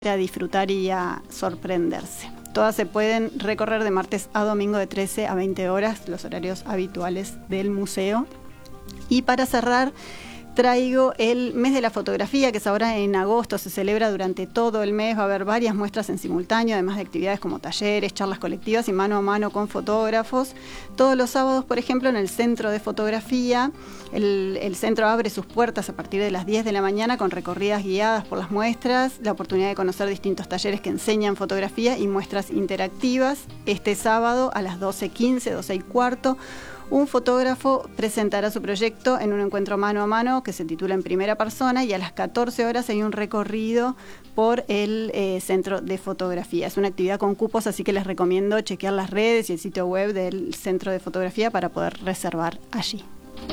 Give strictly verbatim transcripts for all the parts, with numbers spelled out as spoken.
a disfrutar y a sorprenderse. Todas se pueden recorrer de martes a domingo de trece a veinte horas, los horarios habituales del museo. Y para cerrar, traigo el mes de la fotografía, que es ahora en agosto, se celebra durante todo el mes, va a haber varias muestras en simultáneo, además de actividades como talleres, charlas colectivas y mano a mano con fotógrafos. Todos los sábados, por ejemplo, en el Centro de Fotografía, el, el centro abre sus puertas a partir de las diez de la mañana con recorridas guiadas por las muestras, la oportunidad de conocer distintos talleres que enseñan fotografía y muestras interactivas. Este sábado a las doce quince, doce y cuarto, un fotógrafo presentará su proyecto en un encuentro mano a mano que se titula En Primera Persona, y a las catorce horas hay un recorrido por el eh, Centro de Fotografía. Es una actividad con cupos, así que les recomiendo chequear las redes y el sitio web del Centro de Fotografía para poder reservar allí.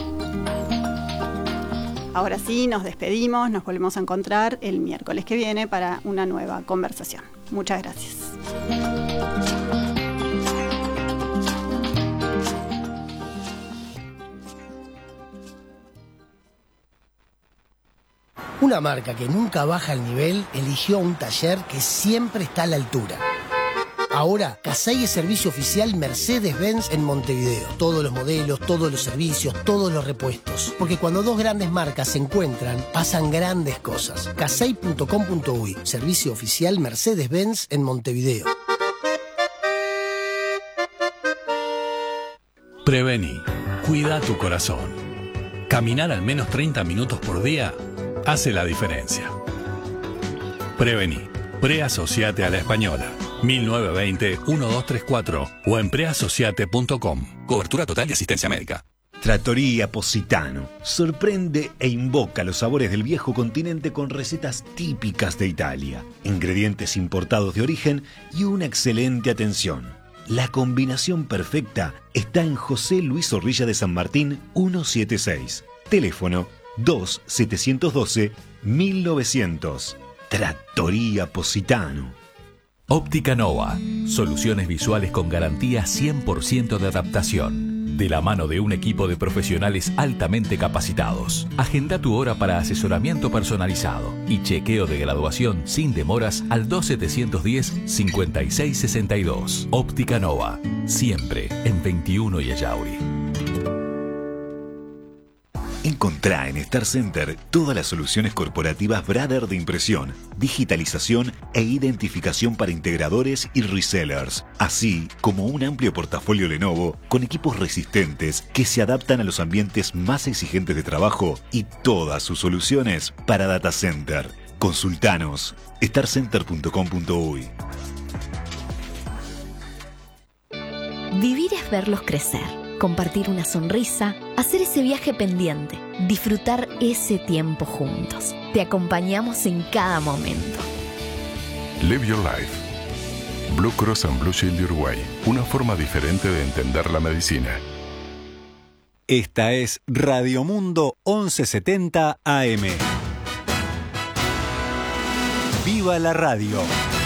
Ahora sí, nos despedimos, nos volvemos a encontrar el miércoles que viene para una nueva conversación. Muchas gracias. Una marca que nunca baja el nivel eligió un taller que siempre está a la altura. Ahora, Casey es servicio oficial Mercedes-Benz en Montevideo. Todos los modelos, todos los servicios, todos los repuestos. Porque cuando dos grandes marcas se encuentran, pasan grandes cosas. casey punto com punto uy, servicio oficial Mercedes-Benz en Montevideo. Prevení. Cuida tu corazón. Caminar al menos treinta minutos por día hace la diferencia. Prevení. Preasociate a la Española. mil novecientos veinte, doce treinta y cuatro o en preasociate punto com. Cobertura total de asistencia médica. Trattoria Positano sorprende e invoca los sabores del viejo continente con recetas típicas de Italia, ingredientes importados de origen y una excelente atención. La combinación perfecta está en José Luis Zorrilla de San Martín ciento setenta y seis. Teléfono dos siete uno dos mil novecientos. Trattoria Positano. Óptica Nova. Soluciones visuales con garantía cien por ciento de adaptación. De la mano de un equipo de profesionales altamente capacitados. Agenda tu hora para asesoramiento personalizado y chequeo de graduación sin demoras al dos siete uno cero, cinco seis seis dos. Óptica Nova. Siempre en veintiuno y Ayauri. Encontrá en Star Center todas las soluciones corporativas Brother de impresión, digitalización e identificación para integradores y resellers, así como un amplio portafolio Lenovo con equipos resistentes que se adaptan a los ambientes más exigentes de trabajo y todas sus soluciones para data center. Consultanos star center punto com punto uy. Vivir es verlos crecer. Compartir una sonrisa, hacer ese viaje pendiente, disfrutar ese tiempo juntos. Te acompañamos en cada momento. Live your life. Blue Cross and Blue Shield Uruguay. Una forma diferente de entender la medicina. Esta es Radio Mundo once setenta A M. ¡Viva la radio!